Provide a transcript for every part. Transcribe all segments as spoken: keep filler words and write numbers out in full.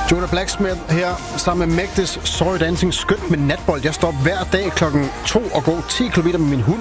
Jonah Blacksmith her sammen med Magdes Sorry Dancing. Skønt med natbold. Jeg står hver dag klokken to og går ti kilometer med min hund.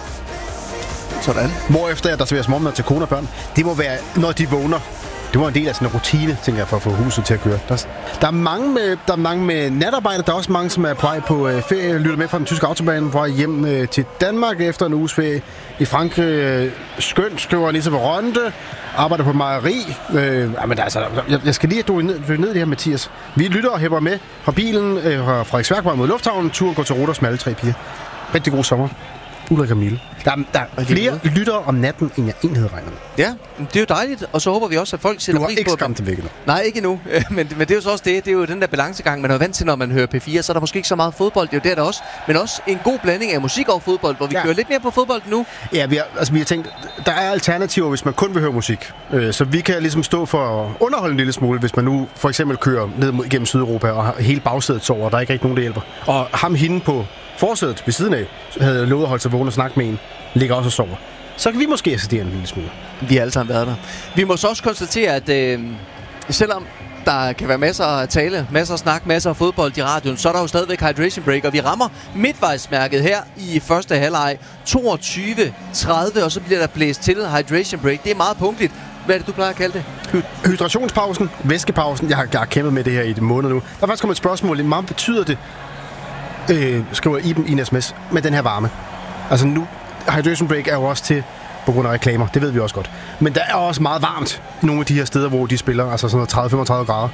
Sådan. Hvorefter jeg der serveres morgenmad til kone og børn. Det må være, når de vågner. Det var en del af sådan en rutine, tænker jeg, for at få huset til at køre. Der, der, er, mange med, der er mange med natarbejde. Der er også mange, som er på vej på øh, ferie. Lytter med fra den tyske autobahn. På vej hjem øh, til Danmark efter en uges ferie. I Frankrig øh, skønt, skriver Anissa Veronte. Arbejder på mejeri. Øh, men altså, jeg, jeg skal lige have ned, ned det her, Mathias. Vi lytter og hæpper med fra bilen øh, fra Frederiksværk mod lufthavnen. Turen går til Ruders med alle tre piger. Rigtig god sommer. Ulrik og Mille. Der, der er flere lyttere om natten, end jeg egentlig havde regnet med. Ja, det er jo dejligt, og så håber vi også, at folk sætter pris på... Du har ikke skræmt dem væk endnu. Nej, ikke endnu. Men, men det er jo så også det. Det er jo den der balancegang, man er vant til, når man hører P fire. Så er der måske ikke så meget fodbold. Det er jo der, der også. Men også en god blanding af musik og fodbold, hvor vi ja. kører lidt mere på fodbold nu. Ja, vi har, altså, vi har tænkt, der er alternativer, hvis man kun vil høre musik. Øh, så vi kan ligesom stå for at underholde en lille smule, hvis man nu for eksempel kører ned gennem Sydeuropa, og hele bagsædet sover, og der er ikke rigtig nogen, der hjælper. Og ham hende på forsædet ved siden af havde lovet at holde sig vågen og snakke med en, ligger også og sover. Så kan vi måske assistere en lille smule. Vi har alle sammen været der. Vi må så også konstatere, at øh, selvom der kan være masser af tale, masser af snak, masser af fodbold i radioen, så er der jo stadigvæk hydration break, og vi rammer midtvejsmærket her i første halvleg toogtyve tredive, og så bliver der blæst til hydration break. Det er meget punktligt. Hvad er det, du plejer at kalde det? Hy- hydrationspausen, væskepausen. Jeg har, jeg har kæmpet med det her i et måned nu. Der er faktisk kommet et spørgsmål. Hvor meget betyder det, øh, skriver Iben i en sms, med den her varme? Altså nu, hydration break er jo også til på grund af reklamer, det ved vi også godt. Men der er også meget varmt nogle af de her steder, hvor de spiller, altså sådan noget tredive til femogtredive grader.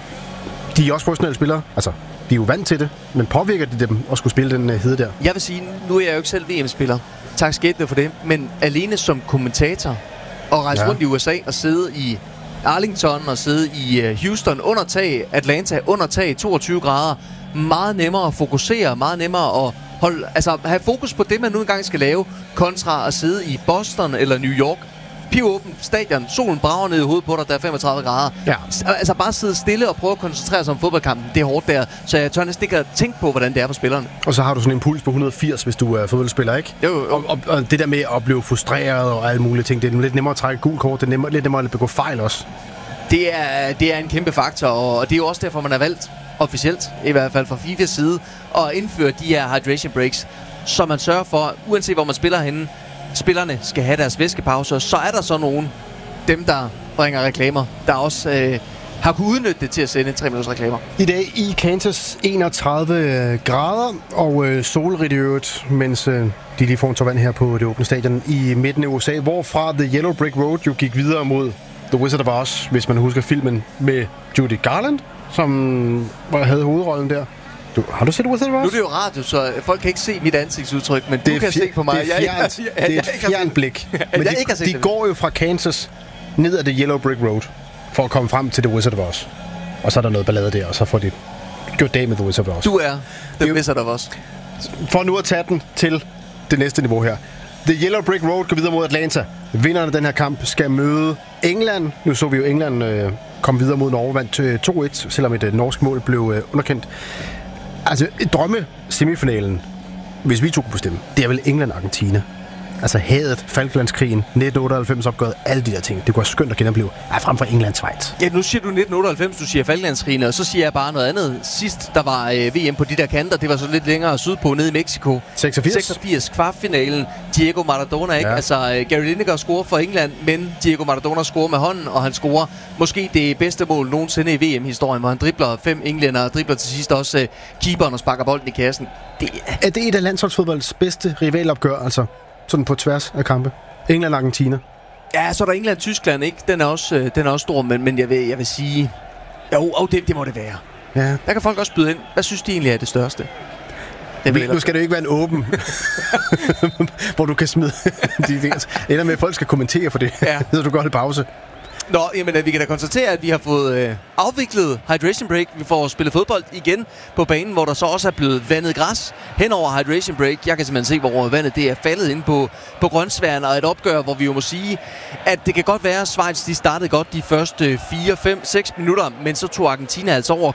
De er også professionelle spillere, altså de er jo vant til det, men påvirker det dem at skulle spille den uh, hede der? Jeg vil sige, nu er jeg jo ikke selv V M-spiller. Tak skæbne for det, men alene som kommentator og rejse ja. rundt i U S A og sidde i Arlington og sidde i uh, Houston under tag, Atlanta under tag, toogtyve grader, meget nemmere at fokusere, meget nemmere at Hold, altså have fokus på det, man nu engang skal lave, kontra at sidde i Boston eller New York. Pivåben stadion, solen brager ned i hovedet på dig, der er femogtredive grader. Ja. Altså bare sidde stille og prøve at koncentrere sig om fodboldkampen, det er hårdt der. Så jeg tør næsten ikke at tænke på, hvordan det er for spillerne. Og så har du sådan en puls på et hundrede og firs, hvis du er fodboldspiller, ikke? Jo, jo. Og, og, og det der med at blive frustreret og alle mulige ting, det er lidt nemmere at trække gul kort, det er nemmere, lidt nemmere at begå fejl også. Det er, det er en kæmpe faktor, og det er jo også derfor, man har valgt officielt, i hvert fald fra FIFAs side, at indføre de her hydration breaks, så man sørger for, uanset hvor man spiller henne, spillerne skal have deres væskepauser, så er der så nogen, dem der bringer reklamer, der også øh, har kunnet udnytte det til at sende tre minutters reklamer. I dag i Kansas enogtredive grader og øh, solrigt i øvrigt, mens øh, de lige får en tår vand her på det åbne stadion i midten af U S A, hvorfra The Yellow Brick Road jo gik videre mod The Wizard of Oz, hvis man husker filmen med Judy Garland, som havde hovedrollen der. Du, har du set Wizard of Oz? Nu er det jo radio, så folk kan ikke se mit ansigtsudtryk, men det du kan fjer- se på mig. Det er, fjernt, jeg, jeg, jeg, det er et fjernt blik. Men jeg de, ikke de går jo fra Kansas ned ad The Yellow Brick Road for at komme frem til The Wizard of Oz. Og så er der noget ballade der, og så får de gjort dag med The Wizard of Oz. Du er The Wizard of Oz. For nu at tage den til det næste niveau her. The Yellow Brick Road går videre mod Atlanta. Vinderne af den her kamp skal møde England. Nu så vi jo England øh, komme videre mod Norge, vandt øh, to et, selvom et øh, norsk mål blev øh, underkendt. Altså, drømme semifinalen, hvis vi to kunne bestemme, det er vel England-Argentina. Altså hadet, Falklandskrigen, nitten otteoghalvfems opgøret, alle de der ting. Det kunne være skønt at genopleve. Ej, frem for England-Schweiz. Ja, nu siger du nitten otteoghalvfems, du siger Falklandskrigen, og så siger jeg bare noget andet. Sidst der var øh, V M på de der kanter, det var så lidt længere sydpå, nede i Mexico. seksogfirs seksogfirs, kvartfinalen. Diego Maradona, ikke? Ja. Altså, uh, Gary Lineker scorer for England, men Diego Maradona scorer med hånden, og han scorer måske det bedste mål nogensinde i V M-historien, hvor han dribler fem englænder, og dribler til sidst også uh, keeperen og sparker bolden i kassen. Det er... er det et af landsholdsfodboldets bedste rivalopgør, altså? Sådan på tværs af kampe. England og Argentina. Ja, så er der England-Tyskland, ikke? Den er også, øh, den er også stor, men, men jeg, vil, jeg vil sige... Jo, oh, det, det må det være. Ja. Der kan folk også byde ind. Hvad synes de egentlig er det største? Det vil, nu skal det jo ikke være en åben, hvor du kan smide de ting. Eller med, at folk skal kommentere for det, ja. Så du går lidt pause. Nå, jamen, vi kan da konstatere, at vi har fået øh, afviklet hydration break. Vi får spillet fodbold igen på banen, hvor der så også er blevet vandet græs hen over hydration break. Jeg kan simpelthen se, hvor vandet det er faldet ind på, på grønsværen, og et opgør, hvor vi jo må sige, at det kan godt være, at Schweiz de startede godt de første fire, fem, seks minutter, men så tog Argentina altså over